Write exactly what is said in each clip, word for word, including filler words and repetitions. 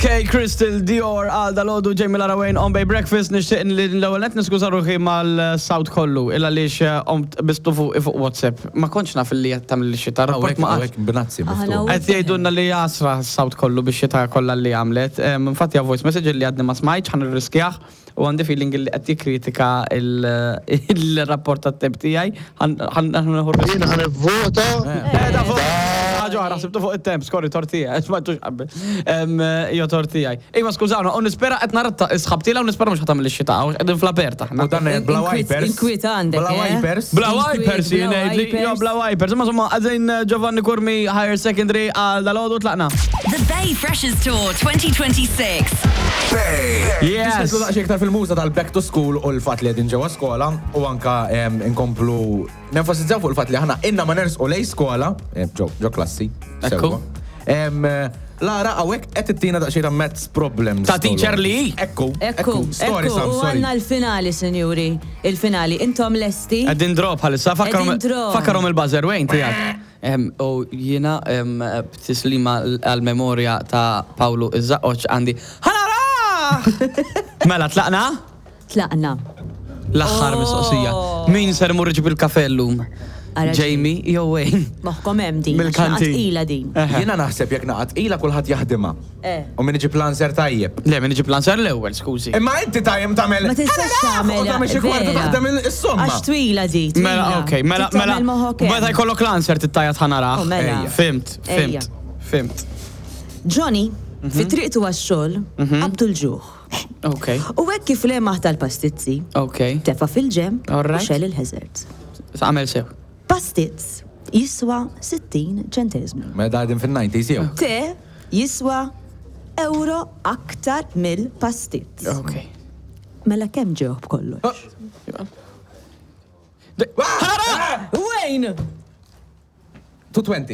Kay Crystal Dior għal dal-għodu Jamie Lara Wayne on Bay Breakfast nixtieq li l-ewwel qed niskuża ruħi mal-South kollu illa għaliex qomt bistu fuq fuq WhatsApp. Ma kontx naf li qed tagħmel xita rapport ma hekk b'nazzi. qed jgħidulna li jasra s-South kollu biex xita kollha li għamlet. Infatti hija voice message li għadni ma smajtx ħan irriskjah u għandi feeling li qed jikkritika il-rapport tat-temp tiegħi. Ħan Jiena ħanivvota. ġara, sibtu fuq il-temp, skorri tortija, ma' qabel. Jo tortija. Ej, ma skużawna, u nispera qed naratta isħabtila u nispera mhux ħatamil ix-xita, qegħdin fl-aperta. U dan bla wipers. Inkwitandek. Bla wipers. Bla wipers jgħidli, jo bla wipers. Ma somma għadin Giovanni Kurmi Higher Secondary għal dal-għodu tlaqna. The Bay Freshers Tour twenty twenty-six. Yes. Nislu daqsxejn iktar fil-muża tal-back to school u l-fatt li qegħdin ġewwa skola u anka inkomplu nenfasizzaw fuq il-fatt li aħna inna ma nersqu lejn skola, ġo klassi. Ekku. Lara, għawek qed ittina daqsxejn ta' maths problems. Ta' teacher li? Ekku. Ekku, Story ekku, Sam, u sorry. għanna l-finali, senjuri. Il-finali. Intom lesti? Għaddin drop ħalissa, Qegħdin drop. fakkarom il-buzzer, wejn tijak. U jiena b'tislima għal-memorja ta' Pawlu Iżaqoċ għandi. Ħanara! Mela, tlaqna? Tlaqna. L-axħar mistoqsija. Min ser murġi bil-kafellum? Jamie, jew Wayne? Moħkom hemm din. Mill-kantin. Ila din. Jiena naħseb jekk naqat ila kulħadd jaħdimha. Eh. U min iġib lanser tajjeb. Le, min iġib lanser l-ewwel, skużi. Imma inti tajjem tagħmel. Ma tistax tagħmel. tagħmel xi kwarta taħdem is-somma. Għax twila di. Mela, okej, mela, mela. Meta jkollok lanser tittajjat ħanara. Oh, mela. Fimt, Ejja. fimt, fimt. Johnny, fi triqtu għax-xogħol, qabdu l-ġuħ. Okej, U hekk kif lemaħ tal-pastizzi, okej. tefa' fil-ġem u Alright. xel il-hazard. Għamel sew. Pastizz jiswa sittin ċentesmu. Ma dadin fin-nineties jew. Te jiswa euro aktar mill-pastizz. Okej. Mela kemm ġew b'kollox? Wayne! two twenty.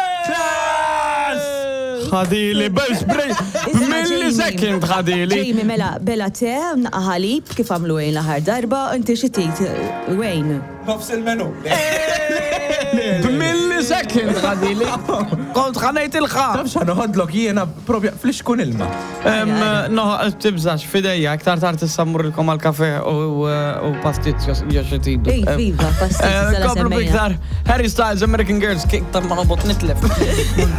ħadili, bel spray, millisecond ħadili. Jamie, mela, bela te, ħalib, kif għamlu Wayne l-ħar darba, inti xitit, Wayne. Nofs il-menu. Millisecond ħadili. Kont ħanajt il-ħa. Taf x'għan noħodlok jiena propja fl-ixkun ilma. No, tibżax, fidejja, aktar tard tissammur il-kom għal-kafe u pastizz jaxetidu. Ej, viva, pastizz, Kopru biktar, Harry Styles, American Girls, kik tar ma nobot nitlef.